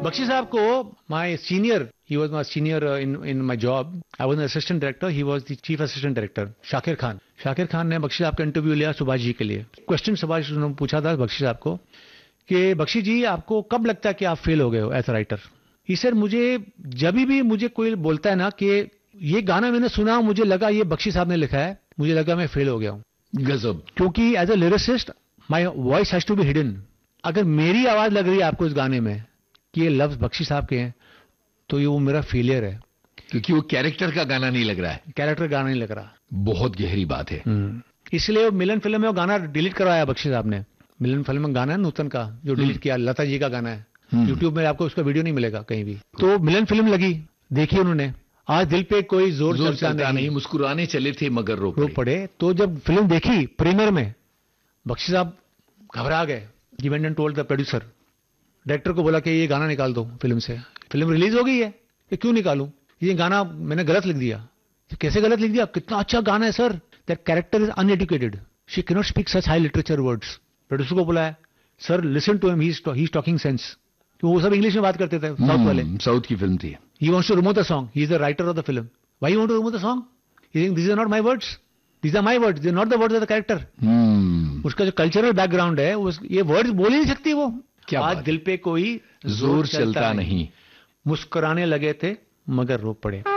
बख्शी साहब को my senior, he was my senior in my job, I was an assistant director, he was the chief assistant director, Shakir Khan ने बख्शी साहब का interview लिया सुभाष जी के लिए। क्वेश्चन सुभाष ने पूछा था बख्शी साहब को कि बख्शी जी आपको कब लगता है कि आप फेल हो गए हो as a writer? He said मुझे जब भी मुझे कोई बोलता है ना कि ये गाना मैंने सुना, मुझे लगा ये बख्शी साहब ने लिखा है, मुझे लगा मैं फेल हो गया हूँ। गजब। क्योंकि as a lyricist my voice has to be hidden. अगर मेरी आवाज लग रही है आपको इस गाने में कि ये लफ्ज बख्शी साहब के हैं, तो ये वो मेरा फेलियर है, क्योंकि वो कैरेक्टर का गाना नहीं लग रहा है। कैरेक्टर गाना नहीं लग रहा। बहुत गहरी बात है। इसलिए मिलन फिल्म में वो गाना डिलीट करवाया बख्शी साहब ने। मिलन फिल्म में गाना है नूतन का जो डिलीट किया, लता जी का गाना है। यूट्यूब में आपको उसका वीडियो नहीं मिलेगा कहीं भी। तो मिलन फिल्म लगी, देखी उन्होंने, आज दिल पे कोई जोर चलता नहीं, मुस्कुराने चले थे मगर रो पड़े। तो जब फिल्म देखी प्रीमियर में, बख्शी साहब घबरा गए। He went and told the producer, director को बोला कि ये गाना निकाल दो फिल्म से, फिल्म रिलीज हो गई है, ये क्यों निकालूं, ये गाना मैंने गलत लिख दिया। कैसे गलत लिख दिया? कितना अच्छा गाना है sir, that character is uneducated, she can not speak such high literature words. Producer को बोला है, sir listen to him, he is talking sense. वो सब इंग्लिश में बात करते थे, साउथ वाले। साउथ की फिल्म थी। He wants to remove the song, he is the writer of the film, why you want to remove the song? He think this are not my words, these are my words, they're not the words of the character. उसका जो cultural background है, ये words बोल ही नहीं सकती वो। आज दिल पे कोई जोर चलता नहीं, मुस्कुराने लगे थे मगर रो पड़े।